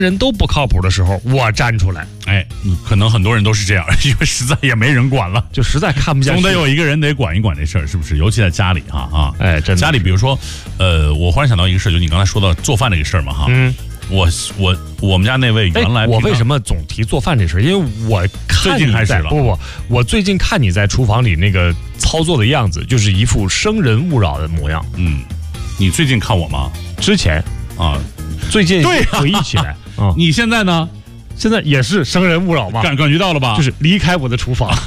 人都不靠谱的时候，我站出来。 哎，可能很多人都是这样，因为实在也没人管了， 就实在看不下去， 总得有一个人得管一管这事儿，是不是？尤其在家里啊。 哎，真的。 家里比如说，我忽然想到一个事儿，就你刚才说到做饭这个事儿嘛哈。我们家那位原来我为什么总提做饭这事儿？因为我看最近开始了。 我最近看你在厨房里那个操作的样子，就是一副生人勿扰的模样。 你最近看我吗？ 之前啊，最近对回忆起来你现在呢？ 现在也是生人勿扰吗？ 感觉到了吧？ 就是离开我的厨房。